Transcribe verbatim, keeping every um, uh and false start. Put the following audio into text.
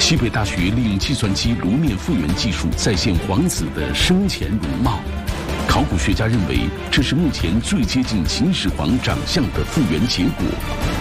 西北大学利用计算机颅面复原技术再现皇子的生前容貌。考古学家认为，这是目前最接近秦始皇长相的复原结果。